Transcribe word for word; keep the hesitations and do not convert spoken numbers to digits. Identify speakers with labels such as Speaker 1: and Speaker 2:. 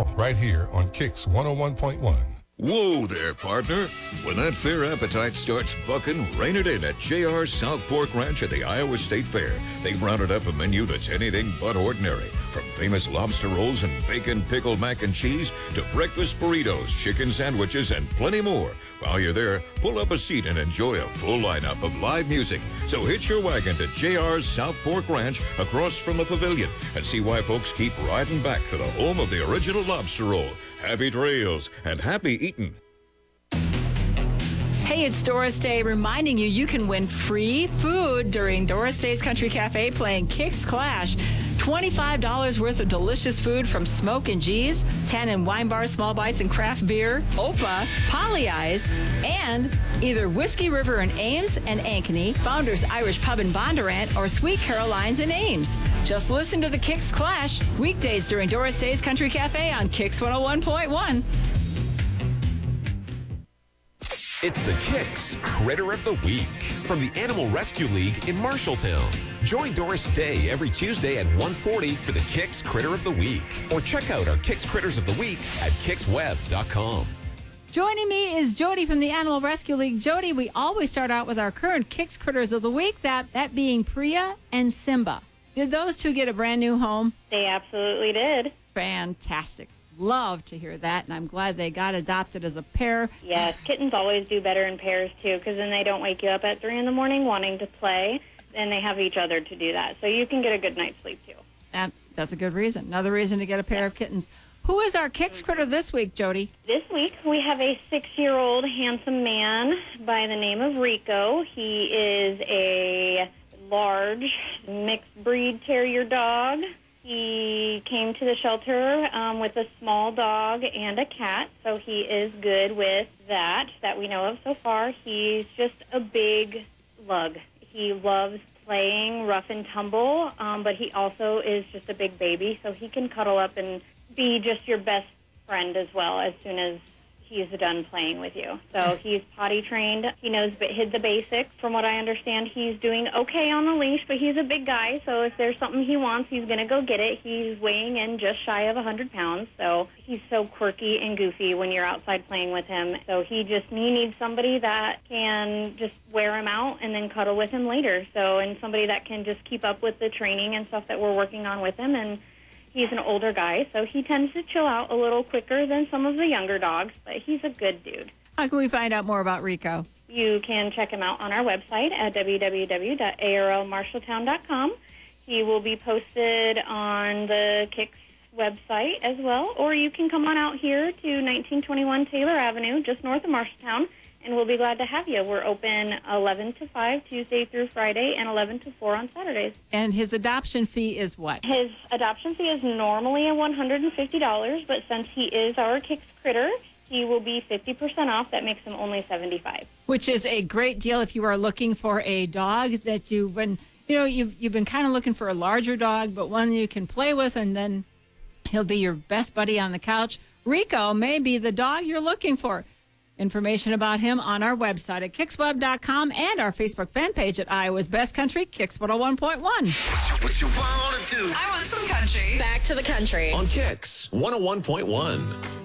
Speaker 1: right here on Kicks one oh one point one.
Speaker 2: Whoa there, partner. When that fair appetite starts bucking, rein it in at J R's South Pork Ranch at the Iowa State Fair. They've rounded up a menu that's anything but ordinary. From famous lobster rolls and bacon pickled mac and cheese to breakfast burritos, chicken sandwiches, and plenty more. While you're there, pull up a seat and enjoy a full lineup of live music. So hitch your wagon to J R's South Pork Ranch across from the pavilion and see why folks keep riding back to the home of the original lobster roll. Happy trails and happy eating.
Speaker 3: Hey, it's Doris Day reminding you you can win free food during Doris Day's Country Cafe playing Kicks Clash. twenty-five dollars worth of delicious food from Smoke and G's, ten and Wine Bar Small Bites and Craft Beer, Opa, Polly Eyes, and either Whiskey River in Ames and Ankeny, Founders Irish Pub in Bondurant, or Sweet Caroline's in Ames. Just listen to the Kicks Clash weekdays during Doris Day's Country Cafe on Kicks one oh one point one.
Speaker 4: It's the Kicks Critter of the Week from the Animal Rescue League in Marshalltown. Join Doris Day every Tuesday at one forty for the Kicks Critter of the Week. Or check out our Kicks Critters of the Week at kicks web dot com.
Speaker 3: Joining me is Jody from the Animal Rescue League. Jody, we always start out with our current Kicks Critters of the Week, that, that being Priya and Simba. Did those two get a brand new home?
Speaker 5: They absolutely did.
Speaker 3: Fantastic. Love to hear that, and I'm glad they got adopted as a pair.
Speaker 5: Yes, kittens always do better in pairs, too, because then they don't wake you up at three in the morning wanting to play, and they have each other to do that. So you can get a good night's sleep, too.
Speaker 3: That, that's a good reason. Another reason to get a pair yeah. of kittens. Who is our Kicks Critter this week, Jody?
Speaker 5: This week, we have a six-year-old handsome man by the name of Rico. He is a large mixed breed terrier dog. He came to the shelter um, with a small dog and a cat, so he is good with that, that we know of so far. He's just a big lug. He loves playing rough and tumble, um, but he also is just a big baby, so he can cuddle up and be just your best friend as well as soon as he's done playing with you. So he's potty trained. He knows the basics. From what I understand, he's doing okay on the leash, but he's a big guy, so if there's something he wants, he's going to go get it. He's weighing in just shy of one hundred pounds, so he's so quirky and goofy when you're outside playing with him. So he just he needs somebody that can just wear him out and then cuddle with him later. So and somebody that can just keep up with the training and stuff that we're working on with him. And he's an older guy, so he tends to chill out a little quicker than some of the younger dogs, but he's a good dude.
Speaker 3: How can we find out more about Rico?
Speaker 5: You can check him out on our website at w w w dot a r l marshalltown dot com. He will be posted on the Kicks website as well, or you can come on out here to nineteen twenty-one Taylor Avenue, just north of Marshalltown, and we'll be glad to have you. We're open eleven to five Tuesday through Friday and eleven to four on Saturdays.
Speaker 3: And his adoption fee is what?
Speaker 5: His adoption fee is normally one hundred fifty dollars, but since he is our Kicks Critter, he will be fifty percent off. That makes him only seventy-five dollars.
Speaker 3: Which is a great deal if you are looking for a dog that you've been, you know, you've, you've been kind of looking for a larger dog, but one you can play with, and then he'll be your best buddy on the couch. Rico may be the dog you're looking for. Information about him on our website at kicks web dot com and our Facebook fan page at Iowa's Best Country, Kicks one oh one point one.
Speaker 4: What you want to do?
Speaker 6: I want some country.
Speaker 7: Back to the country.
Speaker 4: On Kicks one oh one point one.